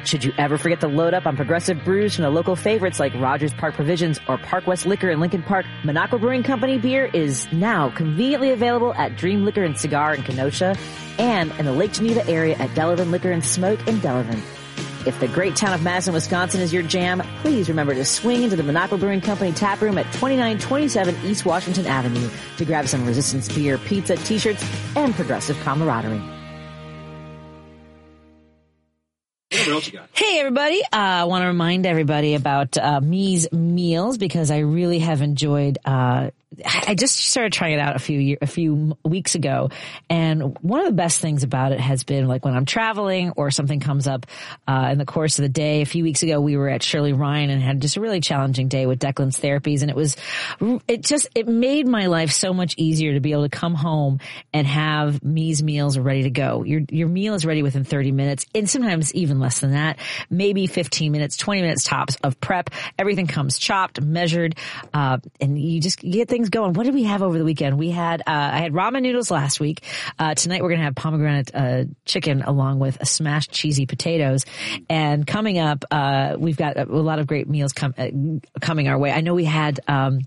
Should you ever forget to load up on progressive brews from the local favorites like Rogers Park Provisions or Park West Liquor in Lincoln Park, Minocqua Brewing Company beer is now conveniently available at Dream Liquor and Cigar in Kenosha and in the Lake Geneva area at Delavan Liquor and Smoke in Delavan. If the great town of Madison, Wisconsin is your jam, please remember to swing into the Minocqua Brewing Company tap room at 2927 East Washington Avenue to grab some Resistance beer, pizza, t-shirts, and progressive camaraderie. What else you got? Hey, everybody. I want to remind everybody about Me's Meals because I really have enjoyed I just started trying it out a few weeks ago, and one of the best things about it has been like when I'm traveling or something comes up in the course of the day. A few weeks ago, we were at Shirley Ryan and had just a really challenging day with Declan's therapies, and it made my life so much easier to be able to come home and have Me's Meals ready to go. Your meal is ready within 30 minutes, and sometimes even less than that, maybe 15 minutes, 20 minutes tops of prep. Everything comes chopped, measured, and you get things going. What did we have over the weekend? We had I had ramen noodles last week. Tonight we're going to have pomegranate chicken along with smashed cheesy potatoes. And coming up, we've got a lot of great meals coming our way. I know we had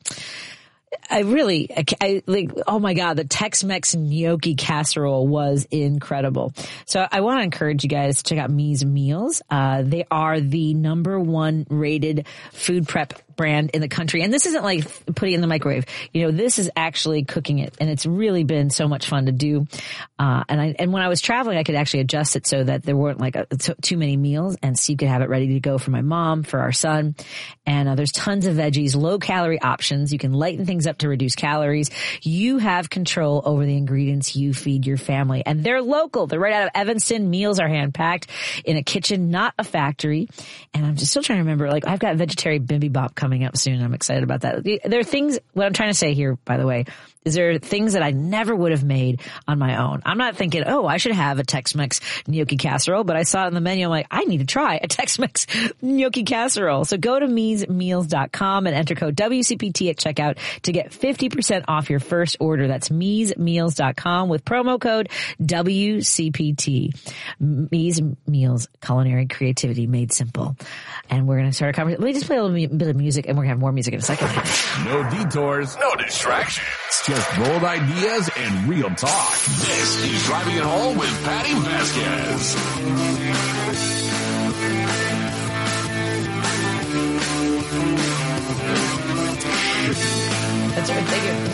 oh my God, the Tex-Mex gnocchi casserole was incredible. So I want to encourage you guys to check out Me's Meals. They are the #1 rated food prep brand in the country. And this isn't like putting it in the microwave. This is actually cooking it. And it's really been so much fun to do. And when I was traveling, I could actually adjust it so that there weren't like too many meals. And Steve could have it ready to go for my mom, for our son. And there's tons of veggies, low calorie options. You can lighten things up to reduce calories. You have control over the ingredients you feed your family. And they're local. They're right out of Evanston. Meals are hand packed in a kitchen, not a factory. And I'm just still trying to remember, like I've got vegetarian bibimbap coming up soon. I'm excited about that. There are things, what I'm trying to say here, by the way, is there are things that I never would have made on my own. I'm not thinking, I should have a Tex-Mex gnocchi casserole, but I saw it in the menu. I'm like, I need to try a Tex-Mex gnocchi casserole. So go to mesmeals.com and enter code WCPT at checkout to get 50% off your first order. That's mesmeals.com with promo code WCPT. Me's Meals, culinary creativity made simple. And we're going to start a conversation. Let me just play a little bit of music, and we're going to have more music in a second. No detours, no distractions. Just bold ideas and real talk. This is Driving It Home with Patty Vasquez. That's right. Thank you.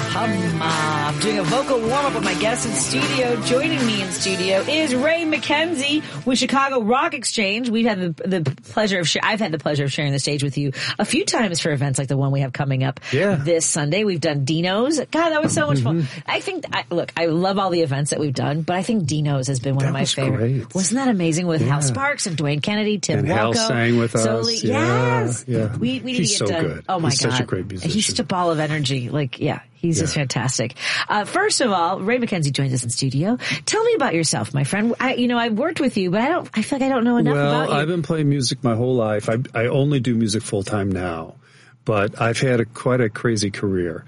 I'm doing a vocal warm-up with my guest in studio. Joining me in studio is Ray McKenzie with Chicago Rock Exchange. We've had the pleasure of I've had the pleasure of sharing the stage with you a few times for events like the one we have coming up this Sunday. We've done Dino's. God, that was so much fun. I think, I love all the events that we've done, but I think Dino's has been one of my favorites. Great. Wasn't that amazing with Hal Sparks and Dwayne Kennedy, Tim Walco? Hal sang with Soli. us. Yes. Yeah. We need He's to get so done. good. Oh my He's God. such a great musician. He's such a ball of energy. He's just fantastic. First of all, Ray McKenzie joins us in studio. Tell me about yourself, my friend. I've worked with you, but I feel like I don't know enough about you. Well, I've been playing music my whole life. I only do music full time now, but I've had quite a crazy career.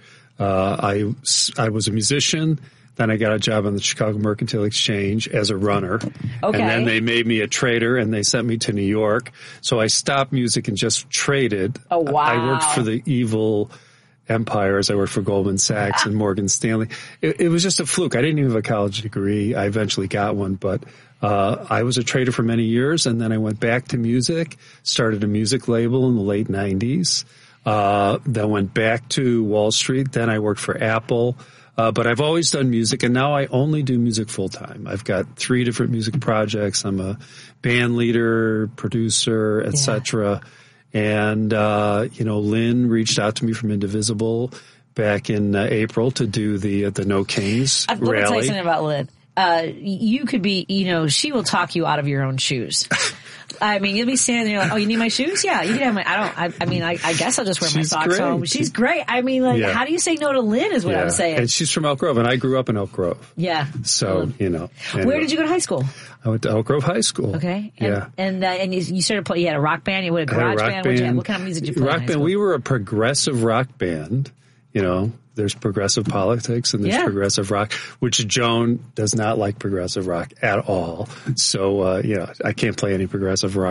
I was a musician. Then I got a job on the Chicago Mercantile Exchange as a runner. Okay. And then they made me a trader and they sent me to New York. So I stopped music and just traded. Oh, wow. I worked for the evil empires. I worked for Goldman Sachs and Morgan Stanley. It was just a fluke. I didn't even have a college degree. I eventually got one, but I was a trader for many years, and then I went back to music, started a music label in the late 90s, then went back to Wall Street. Then I worked for Apple. But I've always done music, and now I only do music full time. I've got 3 different music projects. I'm a band leader, producer, etc. And Lynn reached out to me from Indivisible back in April to do the No Kings rally. Let me tell you something about Lynn. You could be, she will talk you out of your own shoes. I mean, you'll be standing there like, oh, you need my shoes? Yeah, you can have my, I guess I'll just wear my socks home. She's great. I mean, how do you say no to Lynn is what I'm saying. And she's from Elk Grove, and I grew up in Elk Grove. Yeah. So, Anyway. Where did you go to high school? I went to Elk Grove High School. Okay. And you started playing, you had a rock band, you had a garage band. What kind of music did you play in high school? We were a progressive rock band, There's progressive politics and there's progressive rock, which Joan does not like progressive rock at all. So, I can't play any progressive rock.